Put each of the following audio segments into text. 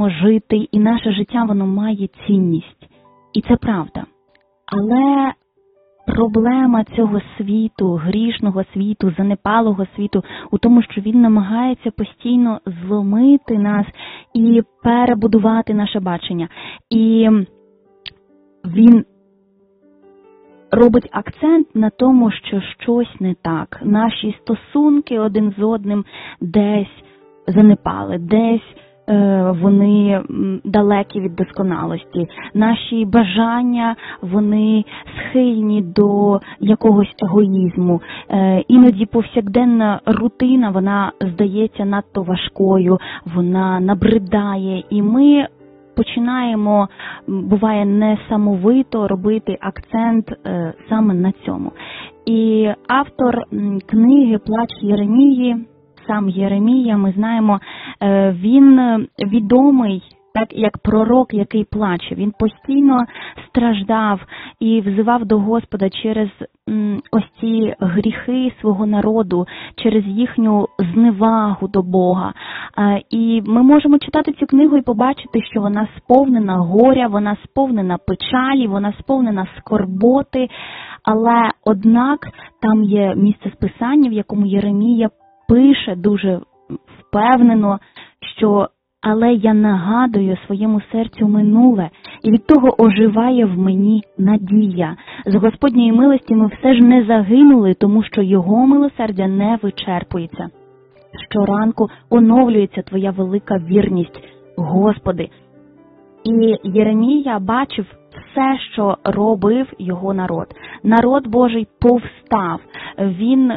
можемо жити, і наше життя, воно має цінність. І це правда. Але проблема цього світу, грішного світу, занепалого світу у тому, що він намагається постійно зломити нас і перебудувати наше бачення. І він робить акцент на тому, що щось не так. Наші стосунки один з одним десь занепали, десь вони далекі від досконалості. Наші бажання, вони схильні до якогось егоїзму. Іноді повсякденна рутина, вона здається надто важкою, вона набридає, і ми починаємо, буває, несамовито робити акцент саме на цьому. І автор книги «Плач Єремії», сам Єремія, ми знаємо, він відомий так як пророк, який плаче. Він постійно страждав і взивав до Господа через ось ці гріхи свого народу, через їхню зневагу до Бога. І ми можемо читати цю книгу і побачити, що вона сповнена горя, вона сповнена печалі, вона сповнена скорботи, але однак там є місце з Писання, в якому Єремія пише дуже впевнено, що «Але я нагадую своєму серцю минуле, і від того оживає в мені надія. З Господньої милості ми все ж не загинули, тому що Його милосердя не вичерпується. Щоранку оновлюється Твоя велика вірність, Господи». І Єремія бачив все, що робив його народ. Народ Божий повстав. Він,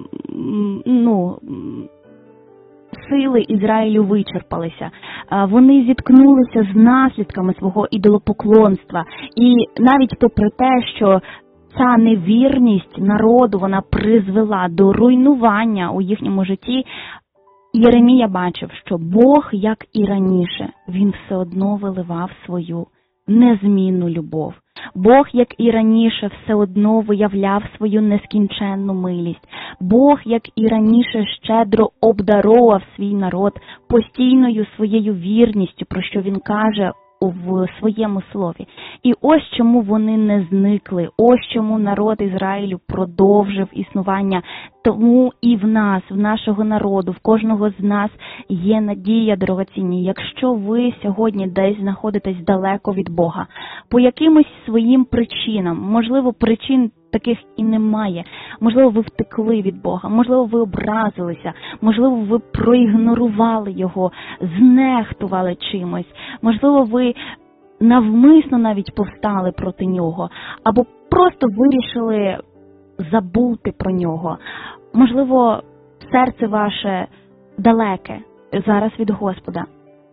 сили Ізраїлю вичерпалися. Вони зіткнулися з наслідками свого ідолопоклонства. І навіть попри те, що ця невірність народу, вона призвела до руйнування у їхньому житті, Єремія бачив, що Бог, як і раніше, він все одно виливав свою незмінну любов. Бог, як і раніше, все одно виявляв свою нескінченну милість. Бог, як і раніше, щедро обдаровував свій народ постійною своєю вірністю, про що він каже в своєму слові. І ось чому вони не зникли, ось чому народ Ізраїлю продовжив існування. Тому і в нас, в нашого народу, в кожного з нас є надія, дорогоцінні. Якщо ви сьогодні десь знаходитесь далеко від Бога, по якимось своїм причинам, можливо, причин таких і немає, можливо, ви втекли від Бога, можливо, ви образилися, можливо, ви проігнорували Його, знехтували чимось, можливо, ви навмисно навіть повстали проти Нього, або просто вирішили забути про Нього. Можливо, серце ваше далеке зараз від Господа.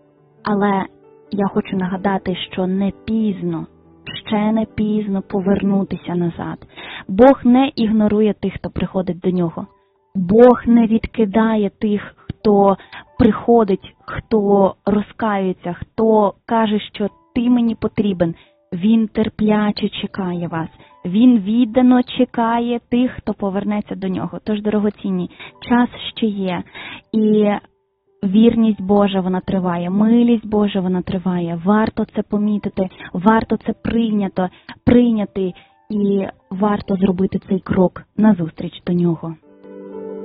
Але я хочу нагадати, що не пізно, ще не пізно повернутися назад. Бог не ігнорує тих, хто приходить до Нього. Бог не відкидає тих, хто приходить, хто розкаюється, хто каже, що ти мені потрібен. Він терпляче чекає вас. Він віддано чекає тих, хто повернеться до Нього. Тож, дорогоцінні, час ще є. І вірність Божа, вона триває. Милість Божа, вона триває. Варто це помітити, варто це прийняти і варто зробити цей крок назустріч до Нього.